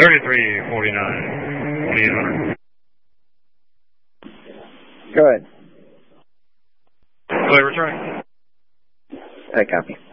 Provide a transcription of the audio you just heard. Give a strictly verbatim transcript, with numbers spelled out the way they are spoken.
thirty-three forty-nine, twenty-eight hundred. Go ahead. Clear return. I copy.